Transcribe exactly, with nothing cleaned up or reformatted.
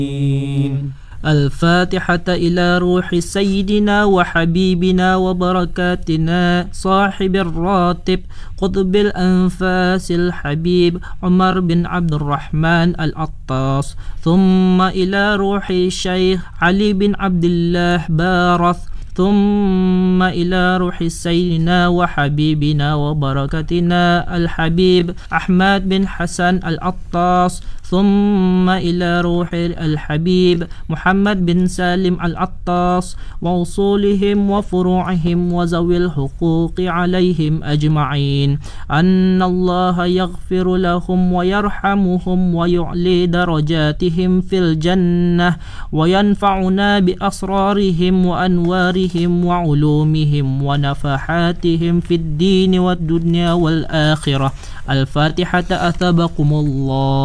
الفاتحة إلى روح سيدنا وحبيبنا وبركاتنا صاحب الراتب قطب الأنفاس الحبيب عمر بن عبد الرحمن العطاس، ثم إلى روح الشيخ علي بن عبد الله بارث، ثم إلى روح سيدنا وحبيبنا وبركتنا الحبيب أحمد بن حسن العطاس، ثم إلى روح الحبيب محمد بن سالم العطاس ووصولهم وفروعهم وذوي الحقوق عليهم أجمعين، أن الله يغفر لهم ويرحمهم ويعلي درجاتهم في الجنة وينفعنا بأسرارهم وأنوارهم وعلومهم ونفحاتهم في الدين والدنيا والآخرة. الفاتحة. أثابكم الله.